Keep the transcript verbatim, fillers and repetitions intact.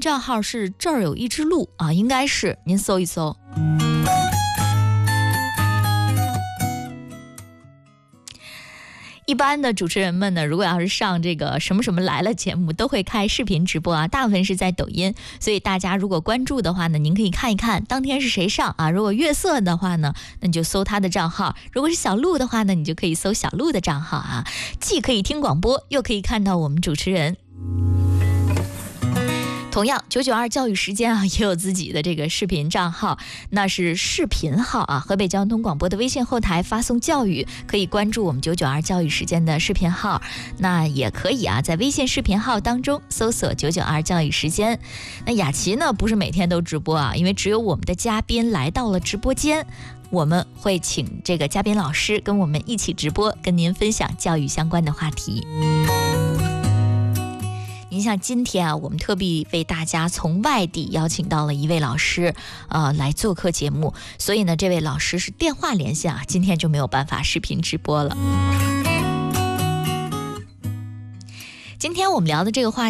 账号是这儿有一只鹿啊，应该是，您搜一搜。一般的主持人们呢，如果要是上这个什么什么来了节目，都会开视频直播啊，大部分是在抖音，所以大家如果关注的话呢，您可以看一看当天是谁上啊。如果月色的话呢，那你就搜他的账号；如果是小鹿的话呢，你就可以搜小鹿的账号啊，既可以听广播，又可以看到我们主持人。同样九九二教育时间啊，也有自己的这个视频账号，那是视频号啊。河北交通广播的微信后台发送教育，可以关注我们九九二教育时间的视频号。那也可以啊，在微信视频号当中搜索九九二教育时间。那雅琪呢，不是每天都直播啊，因为只有我们的嘉宾来到了直播间，我们会请这个嘉宾老师跟我们一起直播，跟您分享教育相关的话题。您像今天啊，我们特地为大家从外地邀请到了一位老师，呃，来做客节目，所以呢，这位老师是电话连线啊，今天就没有办法视频直播了。今天我们聊的这个话题